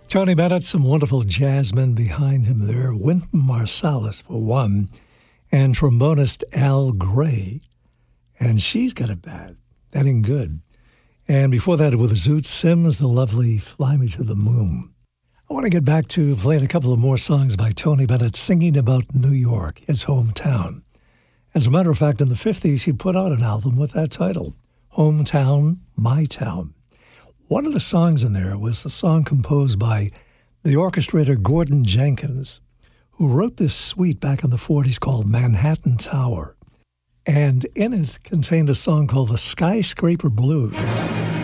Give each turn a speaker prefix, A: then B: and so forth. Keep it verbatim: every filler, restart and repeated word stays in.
A: Tony Bennett, some wonderful jazzmen behind him there. Wynton Marsalis, for one, and trombonist Al Gray. And she's got it bad. That ain't good. And before that, with Zoot Sims, the lovely Fly Me to the Moon. I want to get back to playing a couple of more songs by Tony Bennett, singing about New York, his hometown. As a matter of fact, in the fifties, he put out an album with that title, Hometown, My Town. One of the songs in there was a song composed by the orchestrator Gordon Jenkins, who wrote this suite back in the forties called Manhattan Tower. And in it contained a song called The Skyscraper Blues.